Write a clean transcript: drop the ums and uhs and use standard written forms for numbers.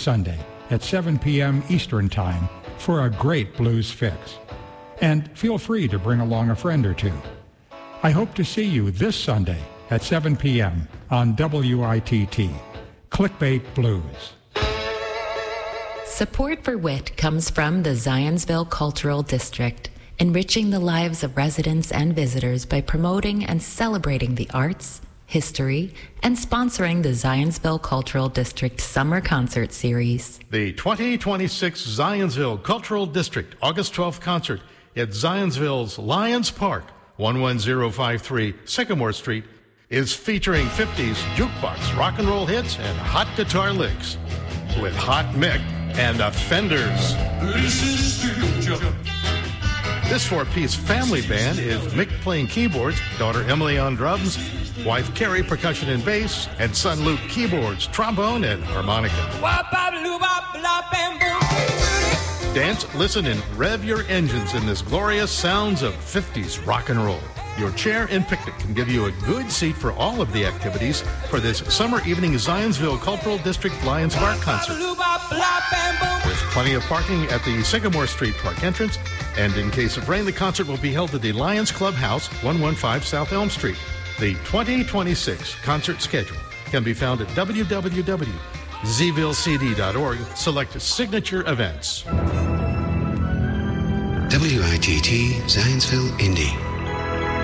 Sunday at 7 p.m. Eastern Time for a great blues fix. And feel free to bring along a friend or two. I hope to see you this Sunday at 7 p.m. on WITT, Clickbait Blues. Support for WIT comes from the Zionsville Cultural District, enriching the lives of residents and visitors by promoting and celebrating the arts, history, and sponsoring the Zionsville Cultural District Summer Concert Series. The 2026 Zionsville Cultural District August 12th concert at Zionsville's Lions Park, 11053 Sycamore Street, is featuring 50s jukebox rock and roll hits and hot guitar licks with Hot Mick and Offenders. This four-piece family band is Mick playing keyboards, daughter Emily on drums, wife Carrie percussion and bass, and son Luke keyboards, trombone, and harmonica. Dance, listen, and rev your engines in this glorious sounds of 50s rock and roll. Your chair and picnic can give you a good seat for all of the activities for this summer evening Zionsville Cultural District Lions Park concert. There's plenty of parking at the Sycamore Street Park entrance, and in case of rain, the concert will be held at the Lions Clubhouse, 115 South Elm Street. The 2026 concert schedule can be found at www.zvillecd.org. Select Signature Events. WITT Zionsville, Indy.